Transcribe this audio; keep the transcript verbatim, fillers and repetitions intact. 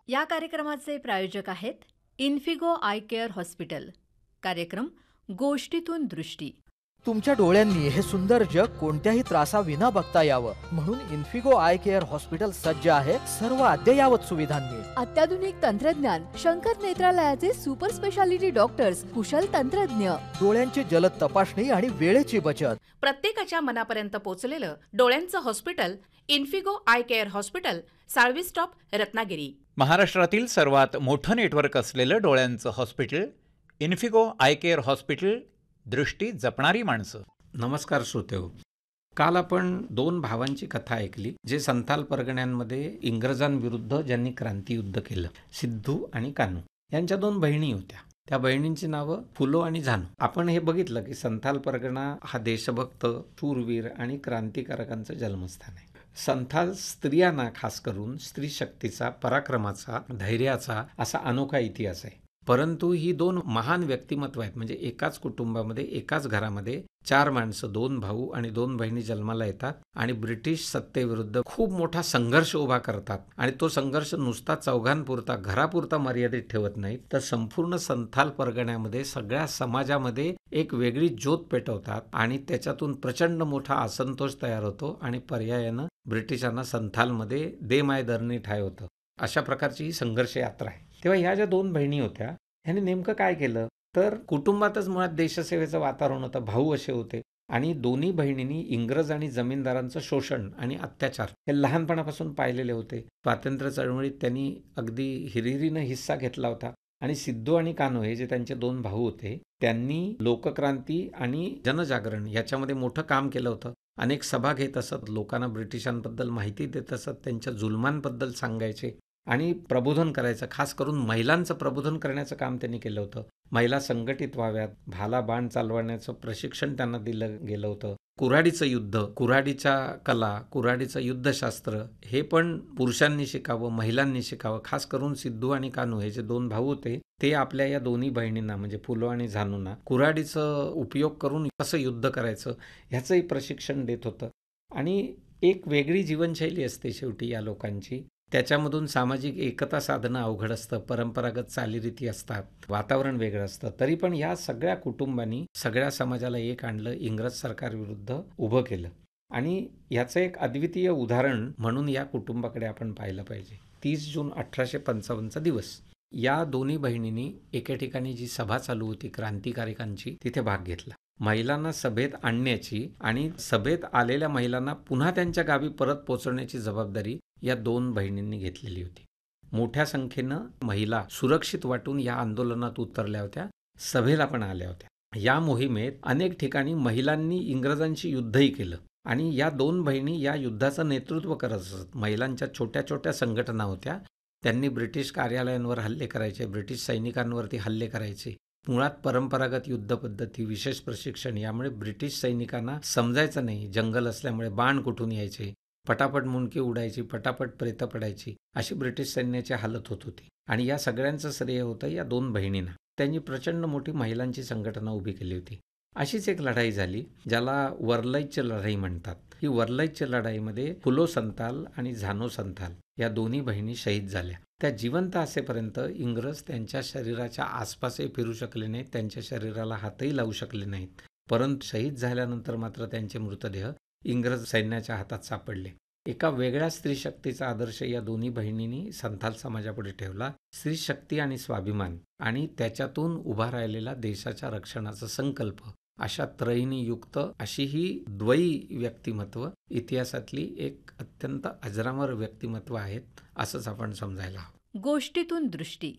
या कार्यक्रमाचे प्रायोजक आहेत इन्फिगो आय केअर हॉस्पिटल. कार्यक्रम गोष्टीतून दृष्टी. तुमच्या डोळ्यांनी हे सुंदर जग कोणत्याही त्रासाविना बघता यावं म्हणून इन्फिगो आय केअर हॉस्पिटल सज्ज आहे सर्व अद्ययावत सुविधांनी. अत्याधुनिक तंत्रज्ञान, शंकर नेत्रालयाचे सुपर स्पेशालिटी डॉक्टर्स, कुशल तंत्रज्ञ, डोळ्यांची जलद तपासणी आणि वेळेची बचत. प्रत्येकाच्या मनापर्यंत पोहोचलेलं डोळ्यांचं hospital Infigo I care hospital, Salvi stop, Ratnagiri. महाराष्ट्रातील सर्वात मोठं नेटवर्क असलेलं डोळ्यांचं hospital Infigo I care hospital. दृष्टी जपणारी माणसं. नमस्कार श्रोतेहो. काल आपण दोन भावांची कथा ऐकली जे संथाल परगण्यांमध्ये इंग्रजांविरुद्ध ज्यांनी क्रांतियुद्ध केलं. सिद्धू आणि कान्हू यांच्या दोन बहिणी होत्या. त्या बहिणींची नावं फुलो आणि झानू. आपण हे बघितलं की संथाल परगणा हा देशभक्त, शूरवीर आणि क्रांतिकारकांचं जन्मस्थान आहे. संथाल स्त्रियांना खास करून स्त्री शक्तीचा, पराक्रमाचा, धैर्याचा असा अनोखा इतिहास आहे. परंतु ही दोन महान व्यक्तिमत्व आहेत. म्हणजे एकाच कुटुंबामध्ये, एकाच घरामध्ये चार माणसं, दोन भाऊ आणि दोन बहिणी जन्माला येतात आणि ब्रिटिश सत्तेविरुद्ध खूप मोठा संघर्ष उभा करतात. आणि तो संघर्ष नुसता चौघांपुरता, घरापुरता मर्यादित ठेवत नाहीत, तर संपूर्ण संथाल परगण्यामध्ये सगळ्या समाजामध्ये एक वेगळी ज्योत पेटवतात आणि त्याच्यातून प्रचंड मोठा असंतोष तयार होतो आणि पर्यायानं ब्रिटिशांना संथालमध्ये दे माय दरनी ठाय होतं. अशा प्रकारची ही संघर्ष यात्रा आहे. तेव्हा ह्या ज्या दोन बहिणी होत्या ह्याने नेमकं काय केलं तर कुटुंबातच मुळात देशसेवेचं वातावरण होतं. भाऊ असे होते आणि दोन्ही बहिणींनी इंग्रज आणि जमीनदारांचं शोषण आणि अत्याचार हे लहानपणापासून पाहिलेले होते. स्वातंत्र्य चळवळीत त्यांनी अगदी हिरिरीनं हिस्सा घेतला होता. आणि सिद्धू आणि कान्हू हे जे त्यांचे दोन भाऊ होते त्यांनी लोकक्रांती आणि जनजागरण याच्यामध्ये मोठं काम केलं होतं. अनेक सभा घेत असत, लोकांना ब्रिटिशांबद्दल माहिती देत असत, त्यांच्या जुलमांबद्दल सांगायचे आणि प्रबोधन करायचं. खास करून महिलांचं प्रबोधन करण्याचं काम त्यांनी केलं होतं. महिला संघटित व्हाव्यात, भाला बाण चालवण्याचं प्रशिक्षण त्यांना दिलं गेलं होतं. कुऱ्हाडीचं युद्ध, कुऱ्हाडीच्या कला, कुऱ्हाडीचं युद्धशास्त्र हे पण पुरुषांनी शिकावं, महिलांनी शिकावं. खास करून सिद्धू आणि कान्हू हे जे दोन भाऊ होते ते आपल्या या दोन्ही बहिणींना म्हणजे फुलो आणि झानूंना कुऱ्हाडीचं उपयोग करून कसं युद्ध करायचं ह्याचंही प्रशिक्षण देत होतं. आणि एक वेगळी जीवनशैली असते शेवटी या लोकांची. त्याच्यामधून सामाजिक एकता साधणं अवघड असतं, परंपरागत चालीरीती असतात, वातावरण वेगळं असतं. तरी पण या सगळ्या कुटुंबांनी सगळ्या समाजाला एक आणलं, इंग्रज सरकारविरुद्ध उभं केलं. आणि याचं एक अद्वितीय उदाहरण म्हणून या कुटुंबाकडे आपण पाहिलं पाहिजे. तीस जून अठराशे पंचावन्नचा दिवस. या दोन्ही बहिणींनी एके ठिकाणी जी सभा चालू होती क्रांतिकारकांची तिथे भाग घेतला. महिलांना सभेत आणण्याची आणि सभेत आलेल्या महिलांना पुन्हा त्यांच्या गावी परत पोहोचवण्याची जबाबदारी या दोन बहिणींनी घेतलेली होती. मोठ्या संख्येनं महिला सुरक्षित वाटून या आंदोलनात उतरल्या होत्या, सभेला पण आल्या होत्या. या मोहिमेत अनेक ठिकाणी महिलांनी इंग्रजांशी युद्धही केलं आणि या दोन बहिणी या युद्धाचं नेतृत्व करत असत. महिलांच्या छोट्या छोट्या संघटना होत्या. त्यांनी ब्रिटिश कार्यालयांवर हल्ले करायचे, ब्रिटिश सैनिकांवरती हल्ले करायचे. मुळात परंपरागत युद्धपद्धती, विशेष प्रशिक्षण यामुळे ब्रिटिश सैनिकांना समजायचं नाही. जंगल असल्यामुळे बाण कुठून यायचे, पटापट मुंडकी उडायची, पटापट प्रेतं पडायची, अशी ब्रिटिश सैन्याची हालत होत होती. आणि या सगळ्यांचं श्रेय होतं या दोन बहिणींना. त्यांनी प्रचंड मोठी महिलांची संघटना उभी केली होती. अशीच एक लढाई झाली ज्याला वरलईच्या लढाई म्हणतात. ही वरलईच्या लढाईमध्ये फुलो संथाल आणि झानू संथाल या दोन्ही बहिणी शहीद झाल्या. त्या जिवंत असेपर्यंत इंग्रज त्यांच्या शरीराच्या आसपासही फिरू शकले नाहीत, त्यांच्या शरीराला हातही लावू शकले नाहीत. परंतु शहीद झाल्यानंतर मात्र त्यांचे मृतदेह इंग्रज सैन्याच्या हातात सापडले. एका वेगळ्या स्त्री शक्तीचा आदर्श या दोन्ही बहिणींनी संथाल समाजापुढे ठेवला. स्त्री शक्ती आणि स्वाभिमान आणि त्याच्यातून उभा राहिलेला देशाच्या रक्षणाचा संकल्प अशा त्रयीने युक्त अशी ही द्वयी व्यक्तिमत्व इतिहासातली एक अत्यंत अजरामर व्यक्तिमत्व आहेत असंच आपण समजायला हवं. गोष्टीतून दृष्टी.